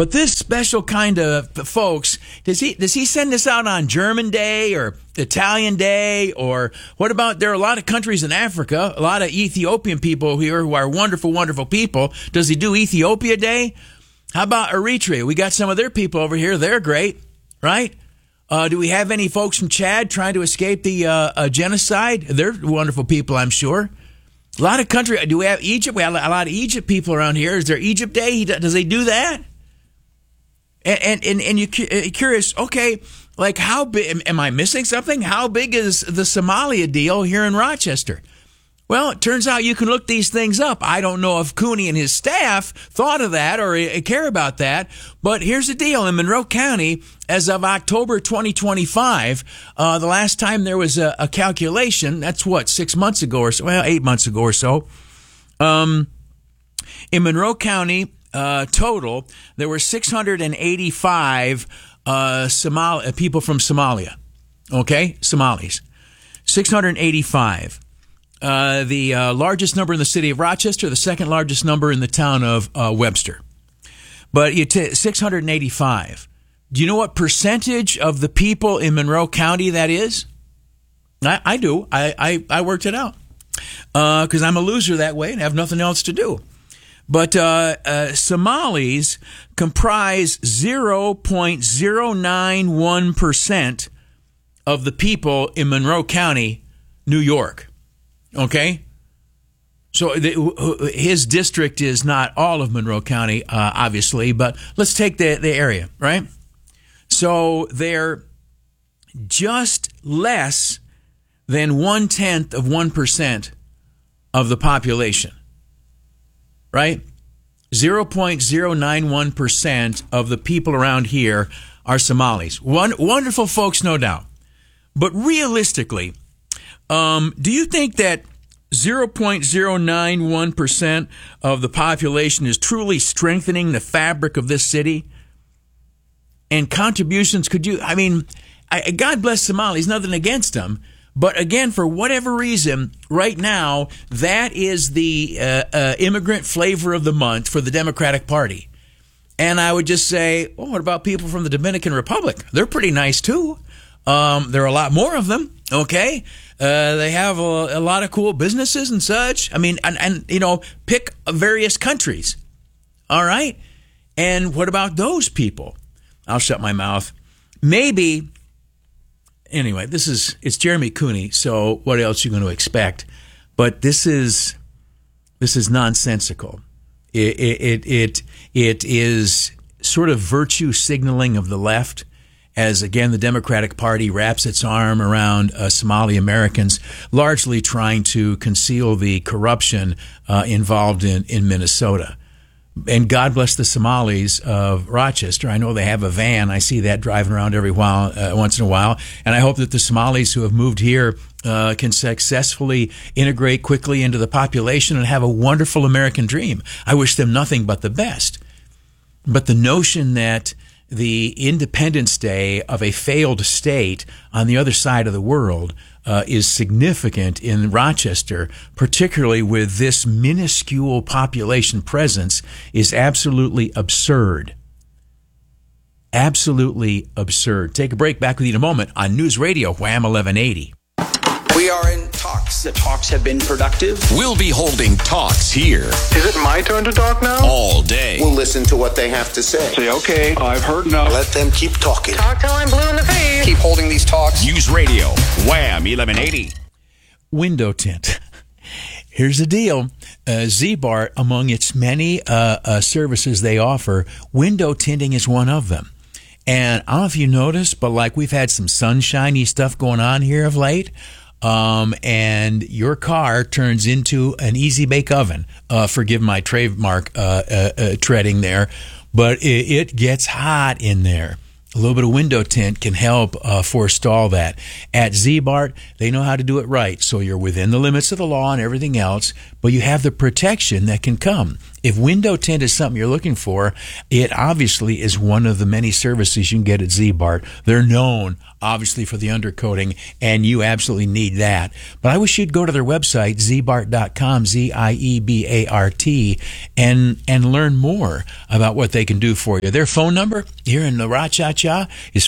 But this special kind of folks, does he send this out on German Day or Italian Day? Or what about, there are a lot of countries in Africa, a lot of Ethiopian people here who are wonderful, wonderful people. Does he do Ethiopia Day? How about Eritrea? We got some of their people over here. They're great, right? Do we have any folks from Chad trying to escape the genocide? They're wonderful people, I'm sure. A lot of country. Do we have Egypt? We have a lot of Egypt people around here. Is there Egypt Day? Does he do that? And you're curious, okay, like how big, am I missing something? How big is the Somalia deal here in Rochester? Well, it turns out you can look these things up. I don't know if Cooney and his staff thought of that or care about that, but here's the deal. In Monroe County, as of October 2025, the last time there was a calculation, that's what, 6 months ago or so, well, 8 months ago or so, in Monroe County, total, there were 685 people from Somalia. Okay? Somalis. 685. The largest number in the city of Rochester, the second largest number in the town of Webster. But 685. Do you know what percentage of the people in Monroe County that is? I do. I worked it out. Because I'm a loser that way and have nothing else to do. But Somalis comprise 0.091% of the people in Monroe County, New York. Okay? So his district is not all of Monroe County, obviously, but let's take the area, right? So they're just less than 0.1% of the population. Right? 0.091% of the people around here are Somalis. Wonderful folks, no doubt. But realistically, do you think that 0.091% of the population is truly strengthening the fabric of this city? And contributions, God bless Somalis, nothing against them. But again, for whatever reason, right now, that is the immigrant flavor of the month for the Democratic Party. And I would just say, what about people from the Dominican Republic? They're pretty nice, too. There are a lot more of them, okay? They have a lot of cool businesses and such. And pick various countries, all right? And what about those people? I'll shut my mouth. Maybe... Anyway, it's Jeremy Cooney, so what else are you going to expect? But this is nonsensical. It is sort of virtue signaling of the left as, again, the Democratic Party wraps its arm around Somali Americans, largely trying to conceal the corruption involved in Minnesota. And God bless the Somalis of Rochester. I know they have a van. I see that driving around once in a while. And I hope that the Somalis who have moved here can successfully integrate quickly into the population and have a wonderful American dream. I wish them nothing but the best. But the notion that the Independence Day of a failed state on the other side of the world is significant in Rochester, particularly with this minuscule population presence, is absolutely absurd. Absolutely absurd. Take a break. Back with you in a moment on News Radio Wham 1180. We are in talks. The talks have been productive. We'll be holding talks here. Is it my turn to talk now? All day. We'll listen to what they have to say. Say, okay, I've heard enough. Let them keep talking. Talk till I'm blue in the face. Keep holding these talks. News Radio Wham 1180. Window tint. Here's the deal. Z-Bart, among its many services they offer, window tinting is one of them. And I don't know if you noticed, but like we've had some sunshiny stuff going on here of late. And your car turns into an easy bake oven. Forgive my trademark treading there, but it gets hot in there. A little bit of window tint can help forestall that. At Z-Bart, they know how to do it right. So you're within the limits of the law and everything else, but you have the protection that can come. If window tint is something you're looking for, it obviously is one of the many services you can get at Ziebart. They're known, obviously, for the undercoating, and you absolutely need that. But I wish you'd go to their website, Ziebart.com, Ziebart, and learn more about what they can do for you. Their phone number here in the Ra-Cha-Cha is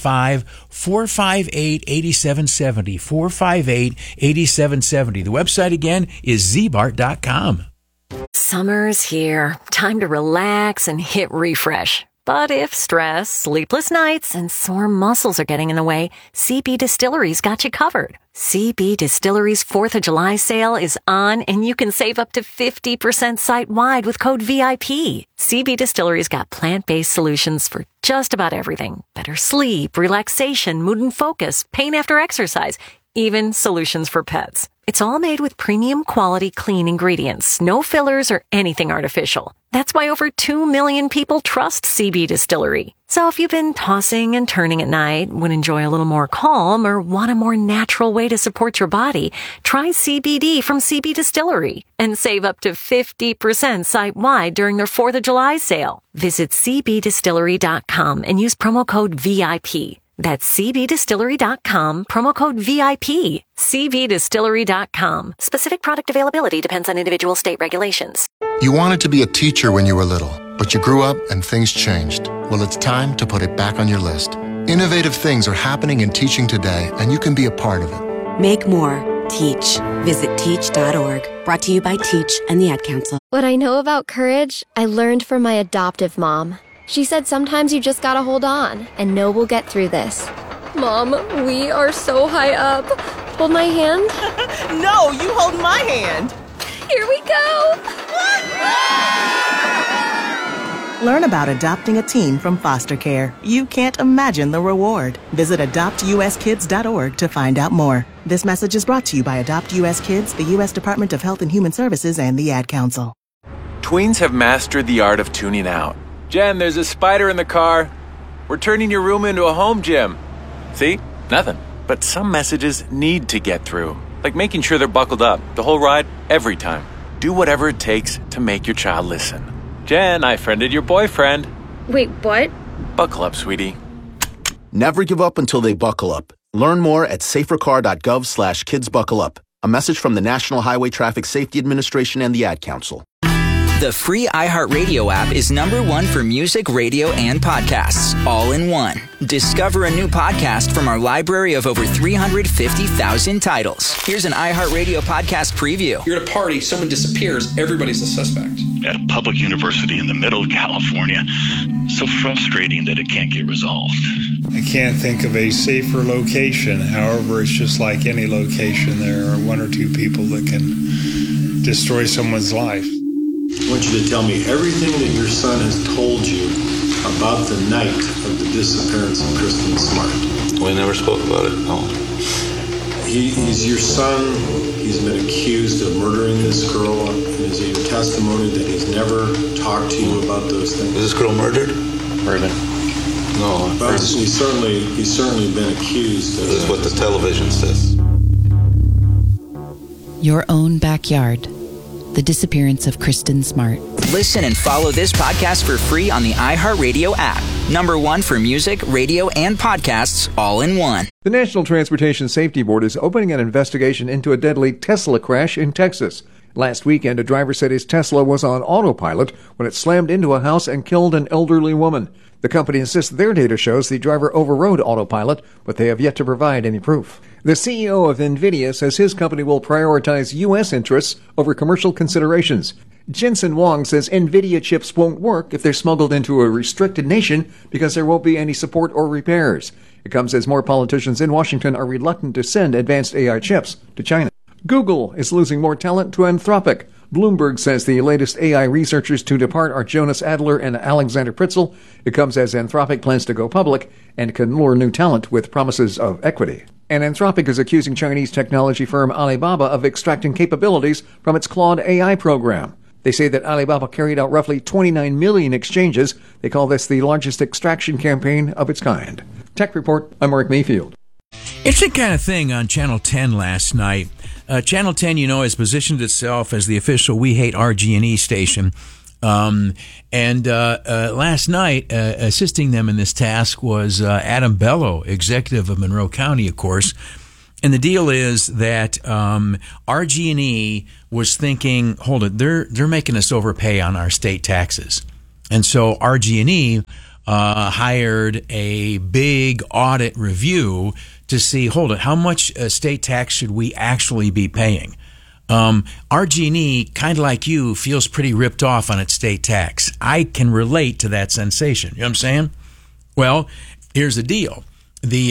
585-458-8770, 458-8770. The website again is Ziebart.com. Summer's here. Time to relax and hit refresh. But if stress, sleepless nights, and sore muscles are getting in the way, CB Distillery's got you covered. CB Distillery's 4th of July sale is on, and you can save up to 50% site-wide with code VIP. CB Distillery's got plant-based solutions for just about everything. Better sleep, relaxation, mood and focus, pain after exercise, even solutions for pets. It's all made with premium quality clean ingredients, no fillers or anything artificial. That's why over 2 million people trust CB Distillery. So if you've been tossing and turning at night, would enjoy a little more calm, or want a more natural way to support your body, try CBD from CB Distillery and save up to 50% site-wide during their 4th of July sale. Visit cbdistillery.com and use promo code VIP. That's cbdistillery.com, promo code VIP. cbdistillery.com. Specific product availability depends on individual state regulations. You wanted to be a teacher when you were little, but you grew up and things changed. Well, it's time to put it back on your list. Innovative things are happening in teaching today, and you can be a part of it. Make more. Teach. Visit teach.org. Brought to you by Teach and the Ad Council. What I know about courage, I learned from my adoptive mom. She said sometimes you just gotta hold on and know we'll get through this. Mom, we are so high up. Hold my hand. No, you hold my hand. Here we go. Learn about adopting a teen from foster care. You can't imagine the reward. Visit adoptuskids.org to find out more. This message is brought to you by Adopt US Kids, the U.S. Department of Health and Human Services, and the Ad Council. Tweens have mastered the art of tuning out. Jen, there's a spider in the car. We're turning your room into a home gym. See? Nothing. But some messages need to get through. Like making sure they're buckled up the whole ride, every time. Do whatever it takes to make your child listen. Jen, I friended your boyfriend. Wait, what? Buckle up, sweetie. Never give up until they buckle up. Learn more at safercar.gov/kidsbuckleup. A message from the National Highway Traffic Safety Administration and the Ad Council. The free iHeartRadio app is #1 for music, radio, and podcasts, all in one. Discover a new podcast from our library of over 350,000 titles. Here's an iHeartRadio podcast preview. You're at a party, someone disappears, everybody's a suspect. At a public university in the middle of California. So frustrating that it can't get resolved. I can't think of a safer location. However, it's just like any location. There are one or two people that can destroy someone's life. I want you to tell me everything that your son has told you about the night of the disappearance of Kristen Smart. We never spoke about it, no. He's your son. He's been accused of murdering this girl. Is it your testimony that he's never talked to you about those things? Was this girl murdered? Murdered. No. But he's certainly been accused of This is what the television says. Your own backyard. The disappearance of Kristen Smart. Listen and follow this podcast for free on the iHeartRadio app. #1 for music, radio, and podcasts, all in one. The National Transportation Safety Board is opening an investigation into a deadly Tesla crash in Texas. Last weekend, a driver said his Tesla was on autopilot when it slammed into a house and killed an elderly woman. The company insists their data shows the driver overrode autopilot, but they have yet to provide any proof. The CEO of NVIDIA says his company will prioritize U.S. interests over commercial considerations. Jensen Huang says NVIDIA chips won't work if they're smuggled into a restricted nation because there won't be any support or repairs. It comes as more politicians in Washington are reluctant to send advanced AI chips to China. Google is losing more talent to Anthropic. Bloomberg says the latest AI researchers to depart are Jonas Adler and Alexander Pritzel. It comes as Anthropic plans to go public and can lure new talent with promises of equity. And Anthropic is accusing Chinese technology firm Alibaba of extracting capabilities from its Claude AI program. They say that Alibaba carried out roughly 29 million exchanges. They call this the largest extraction campaign of its kind. Tech Report, I'm Mark Mayfield. It's the kind of thing on Channel 10 last night Channel 10, has positioned itself as the official We Hate RG&E station. Last night, assisting them in this task was Adam Bello, executive of Monroe County, of course. And the deal is that RG&E was thinking, hold it, they're making us overpay on our state taxes. And so RG&E hired a big audit review to see, hold it, how much state tax should we actually be paying? RG&E, kind of like you, feels pretty ripped off on its state tax. I can relate to that sensation. You know what I'm saying? Well, here's the deal. The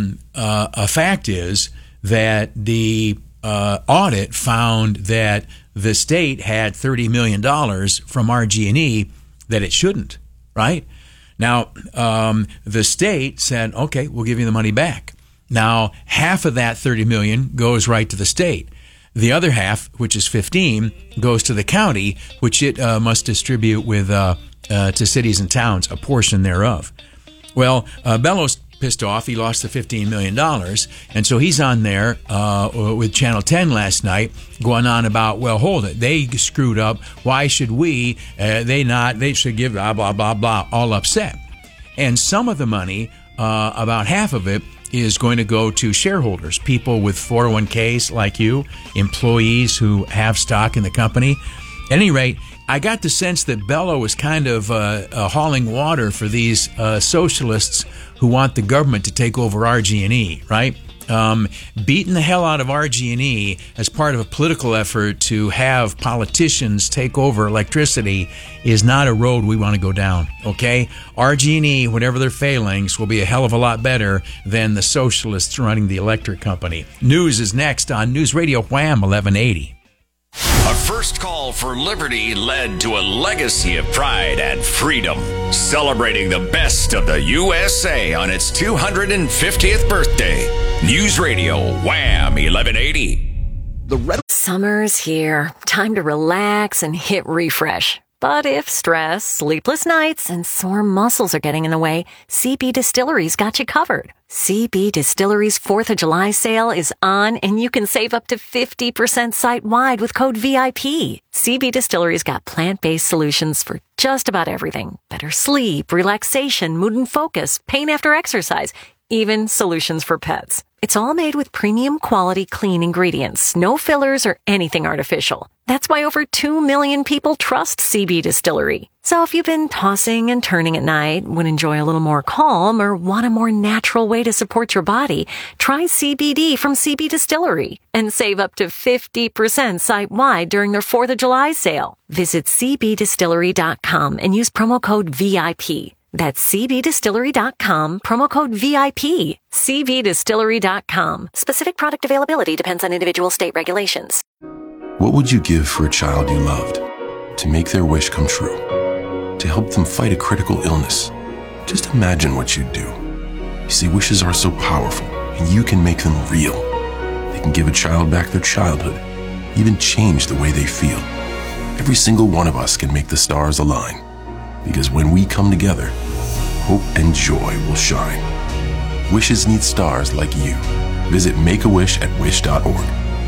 fact is that the audit found that the state had $30 million from RG&E that it shouldn't, right? Now, the state said, okay, we'll give you the money back. Now, half of that $30 million goes right to the state. The other half, which is 15, goes to the county, which it must distribute with to cities and towns, a portion thereof. Well, Bellows pissed off. He lost the $15 million. And so he's on there with Channel 10 last night going on about, well, hold it. They screwed up. Why should we? They should give blah, blah, blah, blah, all upset. And some of the money, about half of it, is going to go to shareholders, people with 401ks like you, employees who have stock in the company. At any rate, I got the sense that Bello was kind of hauling water for these socialists who want the government to take over RG&E, right? Beating the hell out of RG&E as part of a political effort to have politicians take over electricity is not a road we want to go down, okay? RG&E, whatever their failings, will be a hell of a lot better than the socialists running the electric company. News is next on News Radio Wham 1180. A first call for liberty led to a legacy of pride and freedom, celebrating the best of the USA on its 250th birthday. News Radio Wham 1180. Summer's here. Time to relax and hit refresh. But if stress, sleepless nights, and sore muscles are getting in the way, CB Distillery's got you covered. CB Distillery's 4th of July sale is on, and you can save up to 50% site-wide with code VIP. CB Distillery's got plant-based solutions for just about everything. Better sleep, relaxation, mood and focus, pain after exercise, even solutions for pets. It's all made with premium quality clean ingredients, no fillers or anything artificial. That's why over 2 million people trust CB Distillery. So if you've been tossing and turning at night, would enjoy a little more calm, or want a more natural way to support your body, try CBD from CB Distillery and save up to 50% site-wide during their 4th of July sale. Visit cbdistillery.com and use promo code VIP. That's cbdistillery.com, promo code VIP. cbdistillery.com. Specific product availability depends on individual state regulations. What would you give for a child you loved? To make their wish come true? To help them fight a critical illness? Just imagine what you'd do. You see, wishes are so powerful, and you can make them real. They can give a child back their childhood, even change the way they feel. Every single one of us can make the stars align. Because when we come together, hope and joy will shine. Wishes need stars like you. Visit Make-A-Wish at wish.org.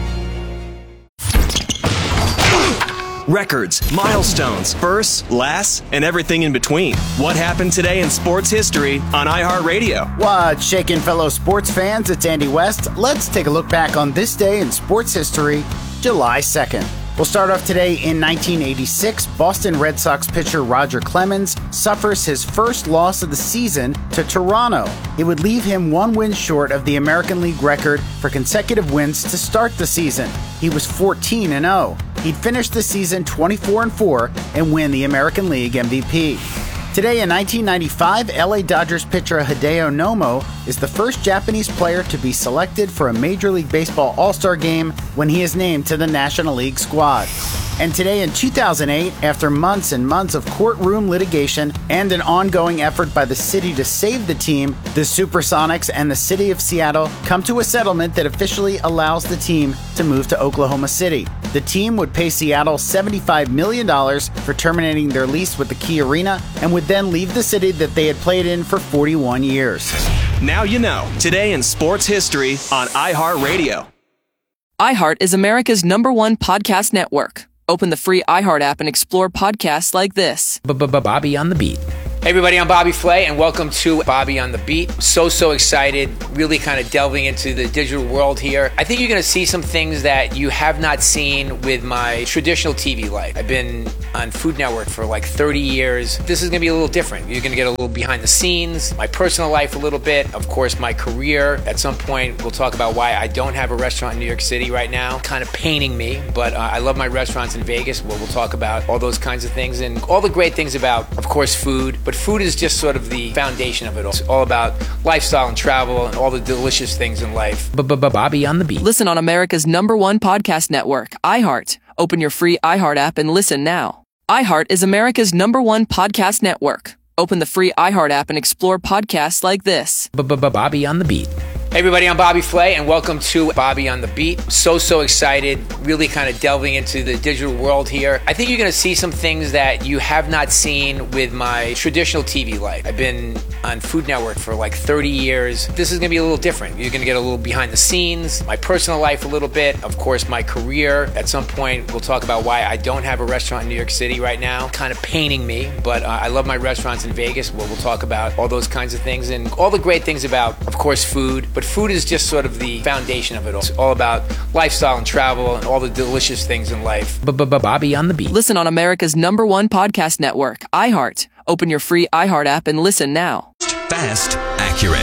Records, milestones, firsts, lasts, and everything in between. What happened today in sports history on iHeartRadio? What's shaking, fellow sports fans? It's Andy West. Let's take a look back on this day in sports history, July 2nd. We'll start off today in 1986. Boston Red Sox pitcher Roger Clemens suffers his first loss of the season to Toronto. It would leave him 1 win short of the American League record for consecutive wins to start the season. He was 14-0. He'd finish the season 24-4 and win the American League MVP. Today in 1995, LA Dodgers pitcher Hideo Nomo is the first Japanese player to be selected for a Major League Baseball All-Star game when he is named to the National League squad. And today in 2008, after months and months of courtroom litigation and an ongoing effort by the city to save the team, the Supersonics and the city of Seattle come to a settlement that officially allows the team to move to Oklahoma City. The team would pay Seattle $75 million for terminating their lease with the Key Arena and would then leave the city that they had played in for 41 years. Now you know. Today in sports history on iHeartRadio. iHeart is America's #1 podcast network. Open the free iHeart app and explore podcasts like this. Bobby on the Beat. Hey everybody, I'm Bobby Flay and welcome to Bobby on the Beat. So excited, really kind of delving into the digital world here. I think you're going to see some things that you have not seen with my traditional TV life. I've been on Food Network for like 30 years. This is going to be a little different. You're going to get a little behind the scenes, my personal life a little bit, of course my career. At some point we'll talk about why I don't have a restaurant in New York City right now. Kind of paining me, but I love my restaurants in Vegas. We'll talk about all those kinds of things and all the great things about, of course, food. But food is just sort of the foundation of it all. It's all about lifestyle and travel and all the delicious things in life. Bobby on the Beat. Listen on America's #1 podcast network, iHeart. Open your free iHeart app and listen now. iHeart is America's #1 podcast network. Open the free iHeart app and explore podcasts like this. Bobby on the Beat. Hey everybody, I'm Bobby Flay and welcome to Bobby on the Beat. So excited, really kind of delving into the digital world here. I think you're going to see some things that you have not seen with my traditional TV life. I've been on Food Network for like 30 years. This is going to be a little different. You're going to get a little behind the scenes, my personal life a little bit, of course my career. At some point we'll talk about why I don't have a restaurant in New York City right now. Kind of paining me, but I love my restaurants in Vegas. We'll talk about all those kinds of things and all the great things about, of course, food. But food is just sort of the foundation of it all. It's all about lifestyle and travel and all the delicious things in life. Bobby on the Beat. Listen on America's #1 podcast network, iHeart. Open your free iHeart app and listen now. Fast, accurate,